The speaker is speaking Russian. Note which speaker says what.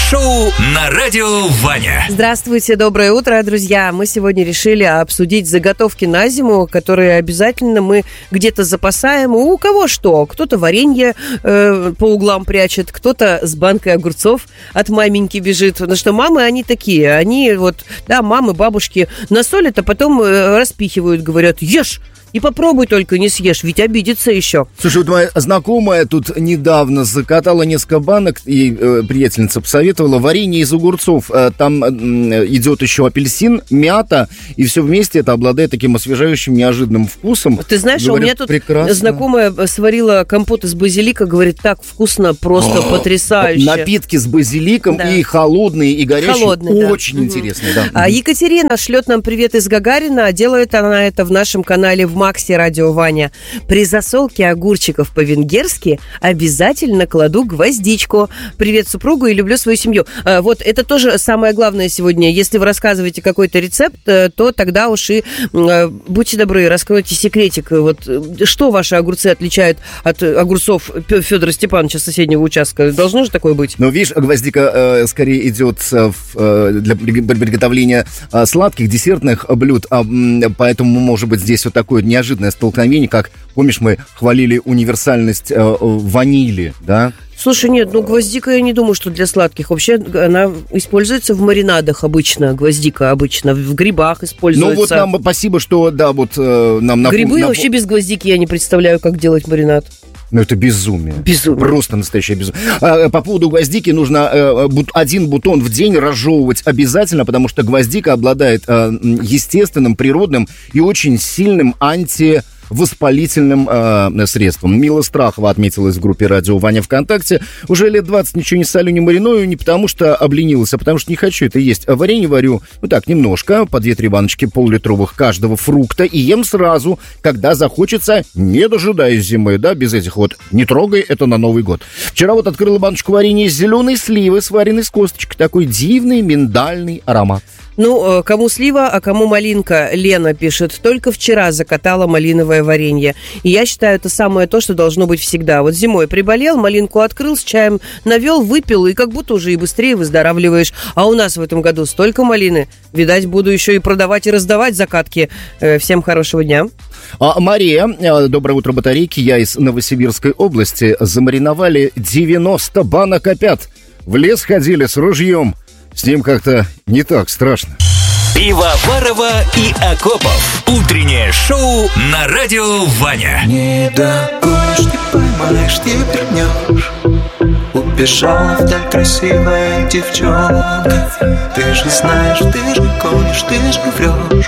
Speaker 1: шоу на радио Ваня.
Speaker 2: Здравствуйте, доброе утро, друзья. Мы сегодня решили обсудить заготовки на зиму, которые обязательно мы где-то запасаем. У кого что? Кто-то варенье по углам прячет, кто-то с банкой огурцов от маменьки бежит. Потому что мамы, они такие. Они мамы, бабушки насолят, а потом распихивают, говорят: ешь! И попробуй только не съешь, ведь обидится еще.
Speaker 3: Слушай, вот моя знакомая тут недавно закатала несколько банок, и приятельница посоветовала варенье из огурцов. Там идет еще апельсин, мята, и все вместе это обладает таким освежающим, неожиданным вкусом.
Speaker 2: Ты знаешь,
Speaker 3: говорят,
Speaker 2: у меня тут
Speaker 3: прекрасно.
Speaker 2: Знакомая сварила компот из базилика, говорит, так вкусно, просто потрясающе.
Speaker 3: Напитки с базиликом,
Speaker 2: да.
Speaker 3: И холодные, и горячие. Очень интересные, да.
Speaker 2: А Екатерина шлет нам привет из Гагарина. Делает она это в нашем канале в Максе Радио Ваня. При засолке огурчиков по-венгерски обязательно кладу гвоздичку. Привет супругу и люблю свою семью. Вот это тоже самое главное сегодня. Если вы рассказываете какой-то рецепт, то тогда уж и будьте добры, раскройте секретик. Вот что ваши огурцы отличают от огурцов Федора Степановича с соседнего участка? Должно же такое быть?
Speaker 3: Ну, видишь, гвоздика скорее идет для приготовления сладких, десертных блюд, поэтому, может быть, здесь вот такое неожиданное столкновение, как, помнишь, мы хвалили универсальность ванили, да?
Speaker 2: Слушай, нет, гвоздика я не думаю, что для сладких. Вообще она используется в маринадах обычно, гвоздика обычно, в грибах используется.
Speaker 3: Ну вот нам спасибо, что, да, вот нам...
Speaker 2: Грибы вообще без гвоздики я не представляю, как делать маринад.
Speaker 3: Ну, это безумие.
Speaker 2: Безумие.
Speaker 3: Просто настоящее безумие. По поводу гвоздики нужно один бутон в день разжевывать обязательно, потому что гвоздика обладает естественным, природным и очень сильным антивоспалительным средством. Мила Страхова отметилась в группе «Радио Ваня» ВКонтакте. Уже лет 20 ничего не солю, не мариную, не потому что обленилась, а потому что не хочу это есть. Варенье варю, немножко, по 2-3 баночки пол-литровых каждого фрукта, и ем сразу, когда захочется, не дожидаясь зимы, да, без этих не трогай, это на Новый год. Вчера открыла баночку варенья из зеленой сливы, сваренной с косточкой. Такой дивный миндальный аромат.
Speaker 2: Ну, кому слива, а кому малинка, Лена пишет. Только вчера закатала малиновое варенье. И я считаю, это самое то, что должно быть всегда. Вот зимой приболел, малинку открыл, с чаем навел, выпил, и как будто уже и быстрее выздоравливаешь. А у нас в этом году столько малины. Видать, буду еще и продавать и раздавать закатки. Всем хорошего дня.
Speaker 3: Мария, доброе утро, батарейки. Я из Новосибирской области. Замариновали 90 банок опят. В лес ходили с ружьем. С ним как-то не так страшно.
Speaker 1: Пивоварова и Акопов. Утреннее шоу на радио Ваня.
Speaker 4: Не догонишь, не поймаешь, не вернешь. Убежала вдаль красивая девчонка. Ты же знаешь, ты же гонишь, ты же врешь.